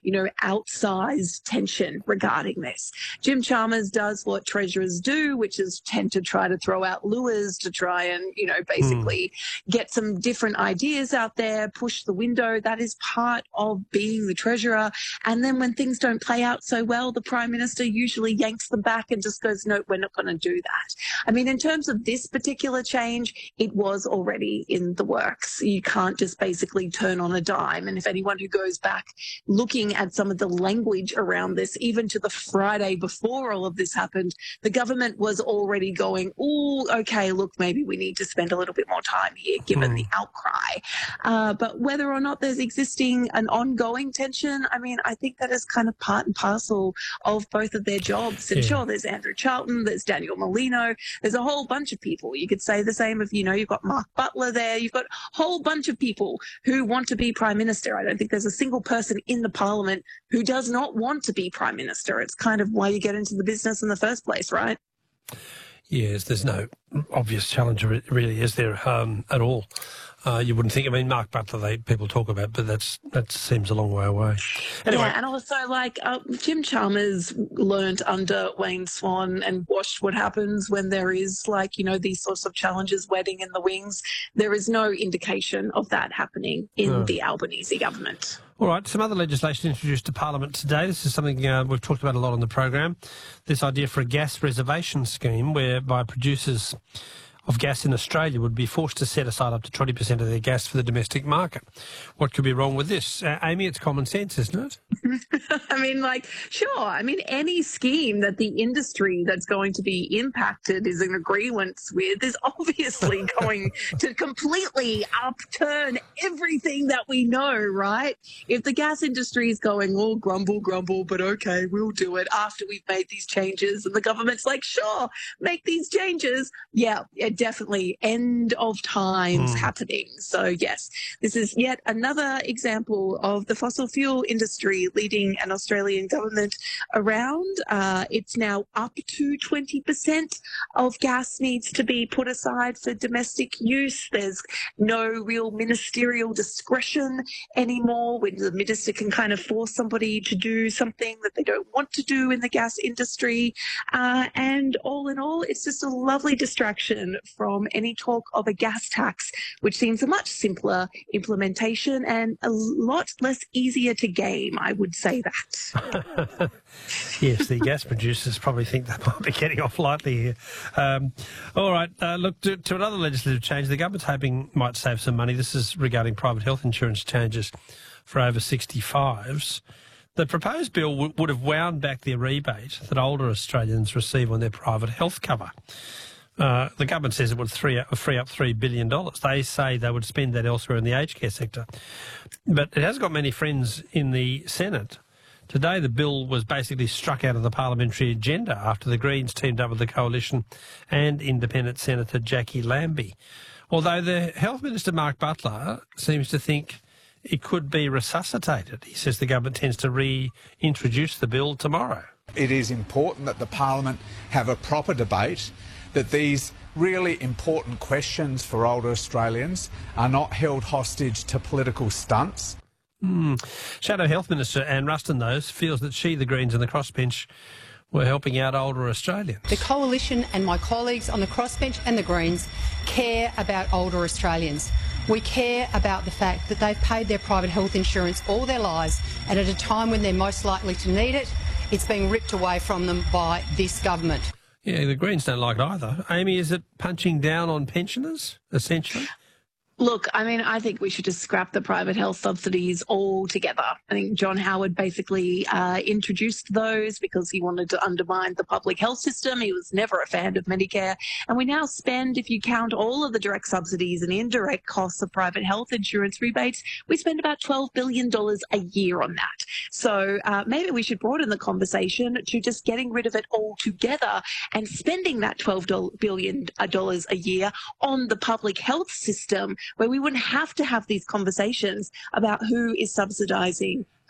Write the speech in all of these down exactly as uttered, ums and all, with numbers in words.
you know, outsized tension regarding this. Jim Chalmers does what treasurers do, which is tend to try to throw out lures to try and, you know, basically mm. get some different ideas out there, push the window. That is part of being the treasurer. And then when things don't play out so well, the Prime Minister usually yanks them back and just goes, no, we're not going to do that. I mean, in terms of this particular change, it was already in the works. You can't just basically turn on a dime. And if anyone who goes back looking at some of the language around this, even to the Friday before all of this happened, the government was already going, oh, okay, look, maybe we need to spend a little bit more time here, given mm. the outcry. Uh, but whether or not there's existing an ongoing tension, I mean, I think that is kind of part and parcel of both of their jobs. And yeah. sure, there's Andrew Charlton, there's Daniel Molino, there's a whole bunch of people. You could say the same of, you know, you've got Mark Butler there, you've got a whole bunch of people who want to be Prime Minister. I don't think there's a single person in the Parliament who does not want to be Prime Minister. It's kind of why you get into the business in the first place, right? Yes, there's no obvious challenger, really, is there, um, at all? Uh, you wouldn't think. I mean, Mark Butler, they people talk about, but that's that seems a long way away. Anyway. Yeah, and also, like, uh, Jim Chalmers learned under Wayne Swan and watched what happens when there is, like, you know, these sorts of challenges waiting in the wings. There is no indication of that happening in oh. the Albanese government. All right, some other legislation introduced to Parliament today. This is something uh, we've talked about a lot on the program, this idea for a gas reservation scheme whereby producers of gas in Australia would be forced to set aside up to twenty percent of their gas for the domestic market. What could be wrong with this? Uh, Amy, it's common sense, isn't it? I mean, like, sure. I mean, any scheme that the industry that's going to be impacted is in agreement with is obviously going to completely upturn everything that we know, right? If the gas industry is going, oh, grumble, grumble, but okay, we'll do it after we've made these changes, and the government's like, sure, make these changes. Yeah, definitely end of times mm. happening. So, yes, this is yet another example of the fossil fuel industry leading an Australian government around. Uh, it's now up to twenty percent of gas needs to be put aside for domestic use. There's no real ministerial discretion anymore when the minister can kind of force somebody to do something that they don't want to do in the gas industry. Uh, and all in all, it's just a lovely distraction from any talk of a gas tax, which seems a much simpler implementation and a lot less easier to game, I would say that. Yes, the gas producers probably think they might be getting off lightly here. Um, all right, uh, look, to, to another legislative change. The government's hoping might save some money. This is regarding private health insurance changes for over sixty-fives. The proposed bill w- would have wound back the rebate that older Australians receive on their private health cover. Uh, the government says it would free up, free up three billion dollars. They say they would spend that elsewhere in the aged care sector. But it has got many friends in the Senate. Today the bill was basically struck out of the parliamentary agenda after the Greens teamed up with the Coalition and Independent Senator Jackie Lambie. Although the Health Minister, Mark Butler, seems to think it could be resuscitated. He says the government tends to reintroduce the bill tomorrow. It is important that the Parliament have a proper debate, that these really important questions for older Australians are not held hostage to political stunts. Mm. Shadow Health Minister Anne Ruston, though, feels that she, the Greens and the crossbench were helping out older Australians. The Coalition and my colleagues on the crossbench and the Greens care about older Australians. We care about the fact that they've paid their private health insurance all their lives, and at a time when they're most likely to need it, it's being ripped away from them by this government. Yeah, the Greens don't like it either. Amy, is it punching down on pensioners, essentially? Look, I mean, I think we should just scrap the private health subsidies altogether. I think John Howard basically uh, introduced those because he wanted to undermine the public health system. He was never a fan of Medicare. And we now spend, if you count all of the direct subsidies and indirect costs of private health insurance rebates, we spend about twelve billion dollars a year on that. So uh, maybe we should broaden the conversation to just getting rid of it altogether and spending that twelve billion dollars a year on the public health system, where we wouldn't have to have these conversations about who is subsidising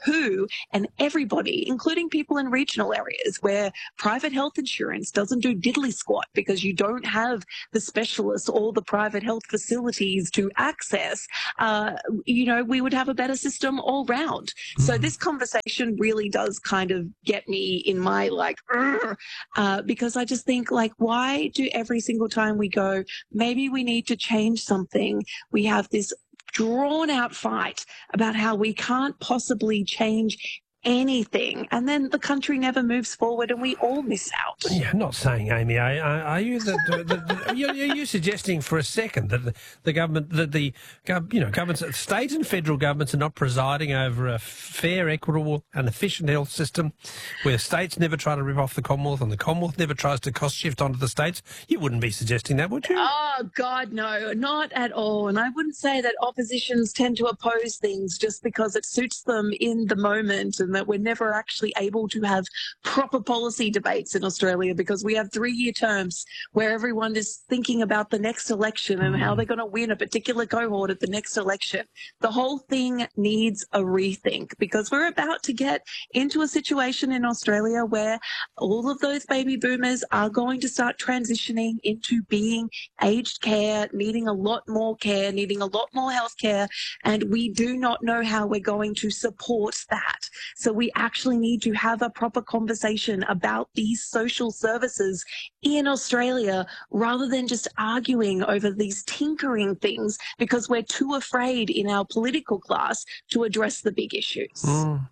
who and everybody, including people in regional areas where private health insurance doesn't do diddly squat because you don't have the specialists or the private health facilities to access, uh, you know, we would have a better system all round. Mm. So this conversation really does kind of get me in my like, uh, because I just think like, why do every single time we go, maybe we need to change something, we have this drawn out fight about how we can't possibly change anything, and then the country never moves forward and we all miss out. Yeah, not saying, Amy, are, are you the, the, the you're, you're suggesting for a second that the, the government, that the you know governments, state and federal governments are not presiding over a fair, equitable, and efficient health system, where states never try to rip off the Commonwealth and the Commonwealth never tries to cost shift onto the states? You wouldn't be suggesting that, would you? Oh God, no, not at all. And I wouldn't say that oppositions tend to oppose things just because it suits them in the moment, and that we're never actually able to have proper policy debates in Australia because we have three-year terms where everyone is thinking about the next election and how they're going to win a particular cohort at the next election. The whole thing needs a rethink because we're about to get into a situation in Australia where all of those baby boomers are going to start transitioning into being aged care, needing a lot more care, needing a lot more health care, and we do not know how we're going to support that. So we actually need to have a proper conversation about these social services in Australia rather than just arguing over these tinkering things because we're too afraid in our political class to address the big issues. Mm.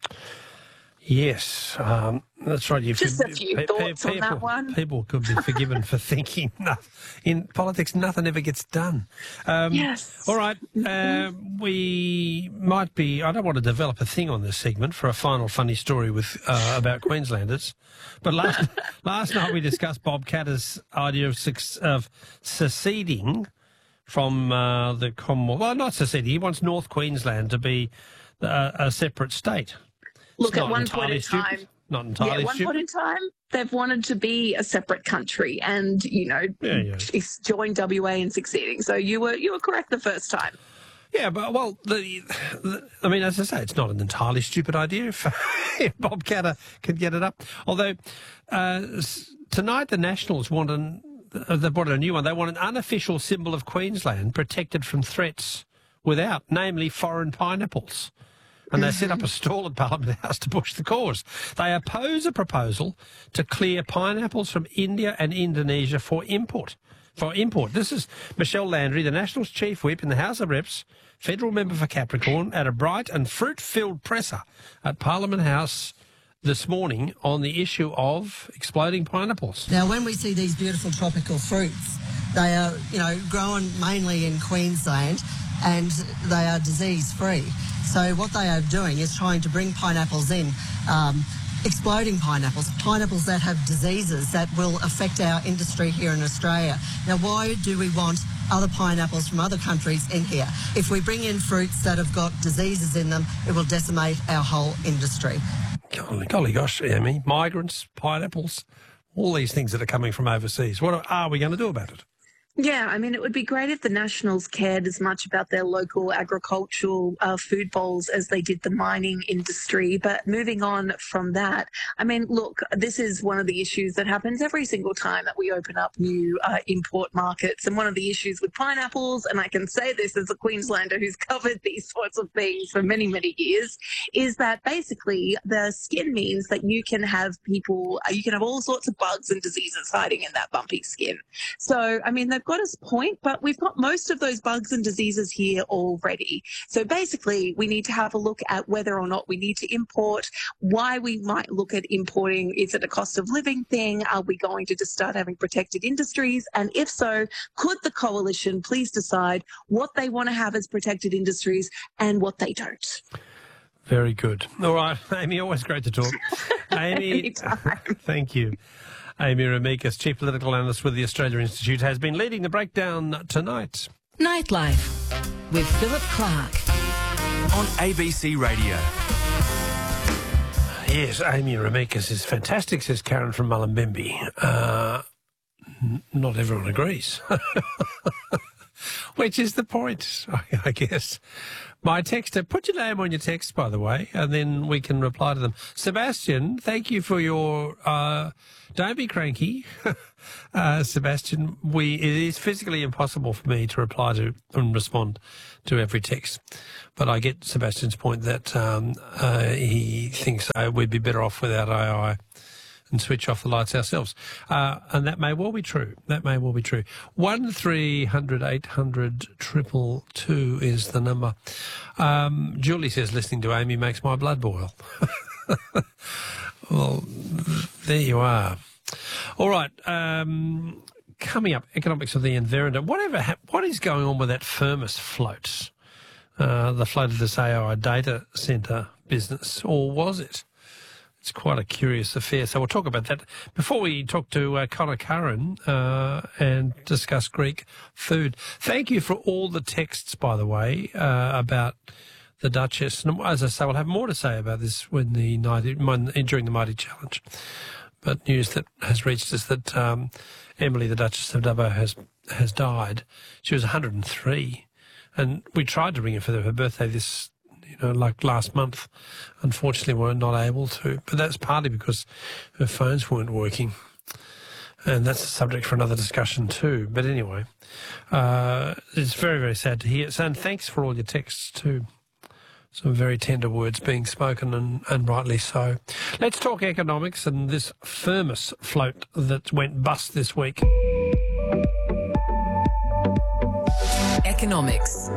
Yes, um, that's right. You've Just a few pe- thoughts pe- people, on that one. People could be forgiven for thinking no, in politics nothing ever gets done. Um, yes. All right. Uh, we might be, I don't want to develop a thing on this segment for a final funny story with uh, about Queenslanders, but last last night we discussed Bob Katter's idea of, of seceding from uh, the Commonwealth. Well, not seceding. He wants North Queensland to be uh, a separate state. Look, at one point in time, stupid. Not entirely yeah, at one stupid. point in time, they've wanted to be a separate country and, you know, yeah, yeah. join W A in succeeding. So you were you were correct the first time. Yeah, but, well, the, the, I mean, as I say, it's not an entirely stupid idea if, if Bob Katter can get it up. Although, uh, tonight the Nationals want an, uh, they brought a new one. They want an unofficial symbol of Queensland protected from threats without, namely foreign pineapples. And they set up a stall at Parliament House to push the cause. They oppose a proposal to clear pineapples from India and Indonesia for import. For import. This is Michelle Landry, the Nationals chief whip in the House of Reps, federal member for Capricorn, at a bright and fruit-filled presser at Parliament House this morning on the issue of exploding pineapples. Now, when we see these beautiful tropical fruits, they are, you know, grown mainly in Queensland and they are disease-free. So what they are doing is trying to bring pineapples in, um, exploding pineapples, pineapples that have diseases that will affect our industry here in Australia. Now, why do we want other pineapples from other countries in here? If we bring in fruits that have got diseases in them, it will decimate our whole industry. Golly, golly gosh, Amy, migrants, pineapples, all these things that are coming from overseas. What are we going to do about it? Yeah, I mean, it would be great if the Nationals cared as much about their local agricultural uh, food bowls as they did the mining industry. But moving on from that, I mean, look, this is one of the issues that happens every single time that we open up new uh, import markets. And one of the issues with pineapples, and I can say this as a Queenslander who's covered these sorts of things for many, many years, is that basically the skin means that you can have people, you can have all sorts of bugs and diseases hiding in that bumpy skin. So, I mean, they've got us point, but we've got most of those bugs and diseases here already. So basically, we need to have a look at whether or not we need to import, why we might look at importing. Is it a cost of living thing? Are we going to just start having protected industries? And if so, could the coalition please decide what they want to have as protected industries and what they don't? Very good. All right, Amy, always great to talk. Amy, thank you. Amy Remeikis, Chief Political Analyst with the Australia Institute, has been leading the breakdown tonight. Nightlife with Philip Clark on A B C Radio. Yes, Amy Remeikis is fantastic, says Karen from Mullumbimby. Uh, n- not everyone agrees. Which is the point, I, I guess. My texter, put your name on your text, by the way, and then we can reply to them. Sebastian, thank you for your... Uh, don't be cranky, uh, Sebastian. We It is physically impossible for me to reply to and respond to every text. But I get Sebastian's point that um, uh, he thinks uh, we'd be better off without A I and switch off the lights ourselves. Uh, and that may well be true. That may well be true. one three hundred eight hundred two two two is the number. Um, Julie says, listening to Amy makes my blood boil. Well, there you are. All right. Um, coming up, economics of the Ian Verender. Whatever, ha- what is going on with that Firmus float? Uh, the float of this A I data centre business, or was it? It's quite a curious affair. So we'll talk about that. Before we talk to uh, Connor Curran uh, and discuss Greek food. Thank you for all the texts, by the way, uh, about the Duchess. And as I say, we'll have more to say about this when the Mighty, during the Mighty Challenge. But news that has reached us that um, Emily, the Duchess of Dubbo, has has died. She was one hundred and three. And we tried to ring her for her birthday this you know, like last month. Unfortunately, we were not able to. But that's partly because her phones weren't working. And that's a subject for another discussion too. But anyway, uh, it's very, very sad to hear. So, and thanks for all your texts too. Some very tender words being spoken, and, and rightly so. Let's talk economics and this Firmus float that went bust this week. Economics.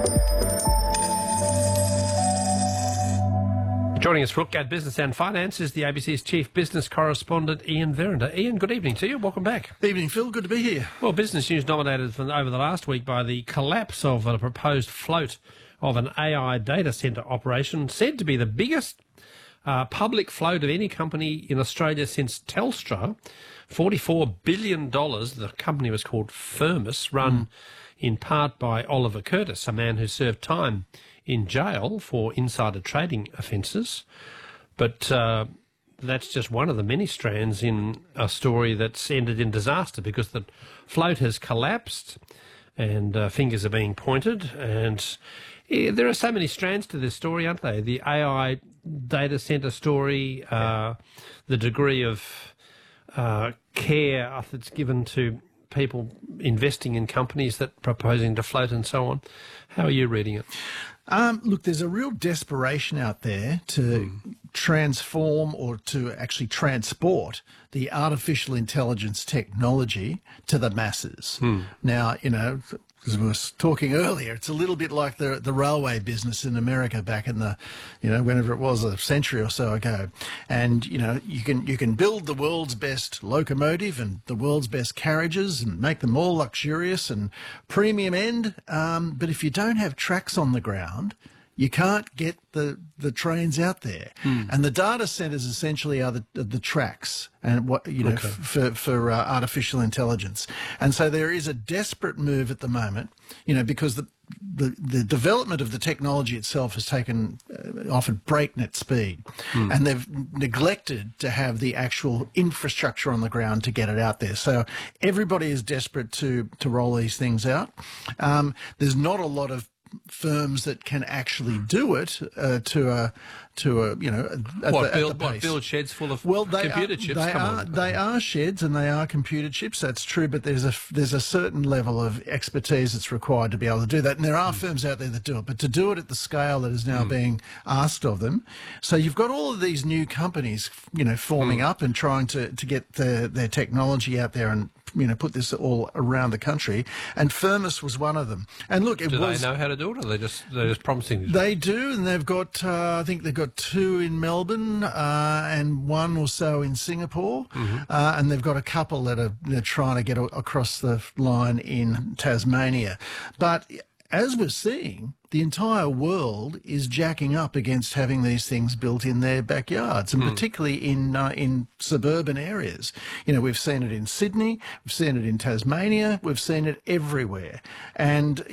Joining us for Look at Business and Finance is the A B C's Chief Business Correspondent, Ian Verender. Ian, good evening to you. Welcome back. Evening, Phil. Good to be here. Well, Business News dominated from over the last week by the collapse of a proposed float of an A I data centre operation, said to be the biggest uh, public float of any company in Australia since Telstra. forty-four billion dollars. The company was called Firmus, run mm. in part by Oliver Curtis, a man who served time in jail for insider trading offences. But uh, that's just one of the many strands in a story that's ended in disaster, because the float has collapsed and uh, fingers are being pointed. And yeah, there are so many strands to this story, aren't they? The A I data centre story, uh, the degree of uh, care that's given to people investing in companies that are proposing to float and so on. How are you reading it? Um, look, there's a real desperation out there to mm. transform or to actually transport the artificial intelligence technology to the masses. Mm. Now, you know, as we were talking earlier, it's a little bit like the the railway business in America back in the, you know, whenever it was, a century or so ago. And, you know, you can you can build the world's best locomotive and the world's best carriages and make them all luxurious and premium end. Um, but if you don't have tracks on the ground, you can't get the, the trains out there. Mm. And the data centres essentially are the, the tracks and what, you know, okay. f- for, for uh, artificial intelligence. And so there is a desperate move at the moment, you know, because the, the, the development of the technology itself has taken uh, often breakneck speed. Mm. And they've neglected to have the actual infrastructure on the ground to get it out there. So everybody is desperate to, to roll these things out. Um, there's not a lot of firms that can actually do it uh, to a to a you know at what, the, build, at the what build sheds full of well, they computer are, chips. They Come are on. they are sheds and they are computer chips. That's true, but there's a there's a certain level of expertise that's required to be able to do that. And there are mm. firms out there that do it, but to do it at the scale that is now mm. being asked of them, so you've got all of these new companies, you know, forming mm. up and trying to to get the, their technology out there and, you know, put this all around the country, and Firmus was one of them. And look, it do was, they know how to do it, or they just they're just promising? They do, and they've got uh, I think they've got two in Melbourne uh, and one or so in Singapore, mm-hmm. uh, and they've got a couple that are they're trying to get a- across the line in Tasmania. But as we're seeing, the entire world is jacking up against having these things built in their backyards, and mm. particularly in uh, in suburban areas. You know, we've seen it in Sydney, we've seen it in Tasmania, we've seen it everywhere. And, you know,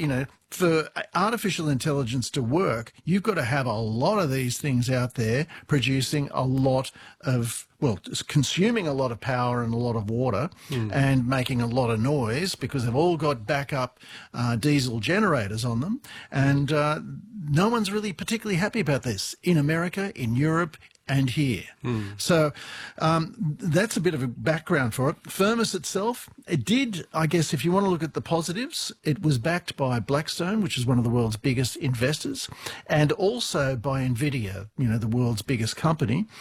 for artificial intelligence to work, you've got to have a lot of these things out there producing a lot of, well, consuming a lot of power and a lot of water mm. and making a lot of noise because they've all got backup uh, diesel generators on them. And uh, no one's really particularly happy about this in America, in Europe, and here. Mm. So um, that's a bit of a background for it. Firmus itself, it did, I guess, if you want to look at the positives, it was backed by Blackstone, which is one of the world's biggest investors, and also by NVIDIA, you know, the world's biggest company.